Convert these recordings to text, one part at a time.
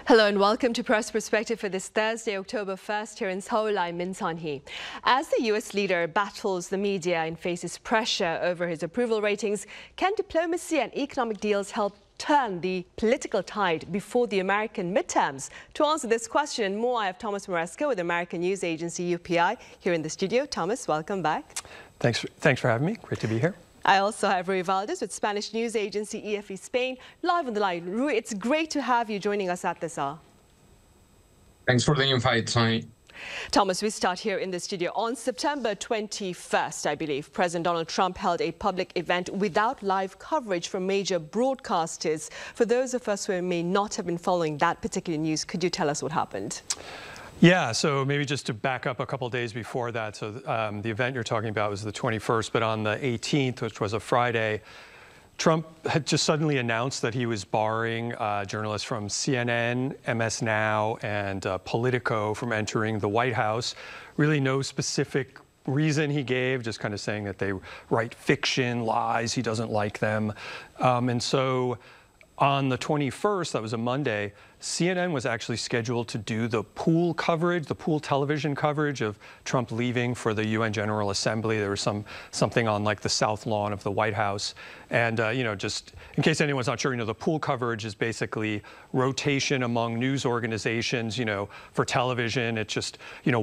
Hello and welcome to Press Perspective for this Thursday, October 1st here in Seoul. I'm Min Sun-hee. As the US leader battles the media and faces pressure over his approval ratings, can diplomacy and economic deals help turn the political tide before the American midterms? To answer this question and more, I have Thomas Moresco with American news agency UPI here in the studio. Thomas, welcome back. Thanks for having me. Great to be here. I also have Rui Valdez with Spanish news agency EFE Spain live on the line. Rui, it's great to have you joining us at this hour. Thanks for the invite, Sonny. Thomas, we start here in the studio. On September 21st, I believe, President Donald Trump held a public event without live coverage from major broadcasters. For those of us who may not have been following that particular news, could you tell us what happened? Yeah, so maybe just to back up a couple days before that. So the event you're talking about was the 21st, but on the 18th, which was a Friday, Trump had just suddenly announced that he was barring journalists from CNN, MS Now, and Politico from entering the White House. Really no specific reason he gave, just kind of saying that they write fiction, lies, he doesn't like them. And so on the 21st, that was a Monday, CNN was actually scheduled to do the pool coverage, the pool television coverage of Trump leaving for the UN General Assembly. There was something on like the South Lawn of the White House. And, just in case anyone's not sure, the pool coverage is basically rotation among news organizations, for television. It's just,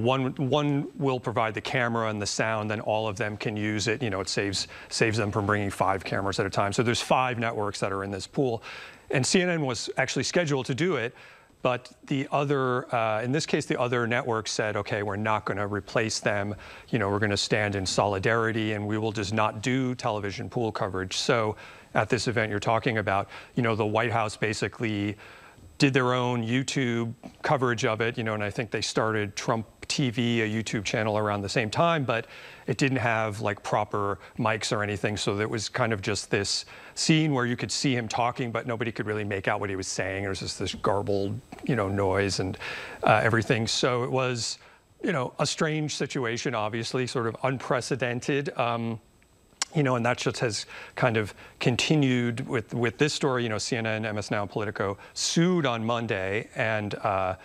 one will provide the camera and the sound, then all of them can use it. It saves them from bringing 5 cameras at a time. So there's 5 networks that are in this pool. And CNN was actually scheduled to do it, but the other, in this case, the other network said, okay, we're not going to replace them. We're going to stand in solidarity and we will just not do television pool coverage. So at this event you're talking about, the White House basically did their own YouTube coverage of it, and I think they started Trump TV, a YouTube channel, around the same time, but it didn't have like proper mics or anything. So it was kind of just this scene where you could see him talking, but nobody could really make out what he was saying. It was just this garbled, noise and everything. So it was, a strange situation, obviously, sort of unprecedented. And that just has kind of continued with this story. CNN, MS Now, and Politico sued on Monday, and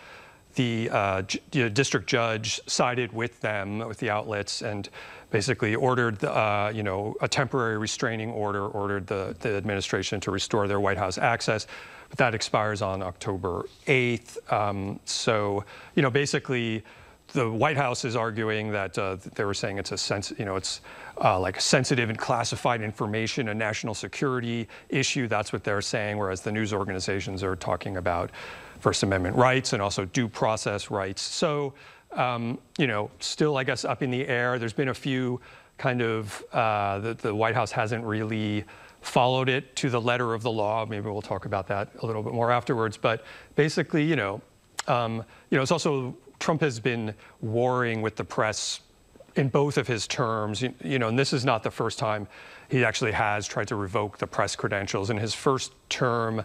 the district judge sided with them, with the outlets, and basically ordered, a temporary restraining order, ordered the administration to restore their White House access. But that expires on October 8th. So, basically, the White House is arguing that they were saying it's like sensitive and classified information, a national security issue. That's what they're saying, whereas the news organizations are talking about First Amendment rights and also due process rights. So, still, I guess, up in the air. There's been a few kind of, the White House hasn't really followed it to the letter of the law. Maybe we'll talk about that a little bit more afterwards. But basically, it's also, Trump has been warring with the press in both of his terms, and this is not the first time he actually has tried to revoke the press credentials. In his first term,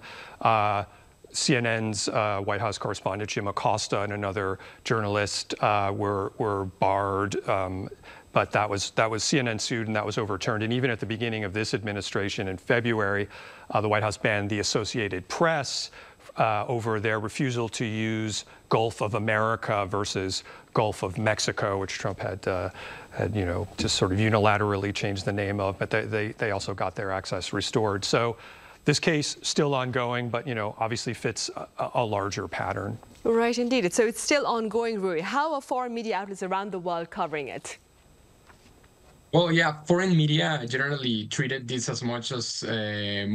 CNN's White House correspondent Jim Acosta and another journalist were barred, but that was CNN sued and that was overturned. And even at the beginning of this administration in February, the White House banned the Associated Press over their refusal to use Gulf of America versus Gulf of Mexico, which Trump had just sort of unilaterally changed the name of, but they also got their access restored. So this case still ongoing, but obviously fits a larger pattern. Right, indeed. So it's still ongoing, Rui. How are foreign media outlets around the world covering it? Well, yeah, foreign media generally treated this as much as